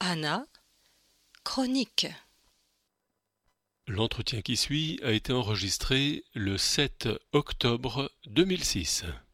Anna, chronique. L'entretien qui suit a été enregistré le 7 octobre 2006.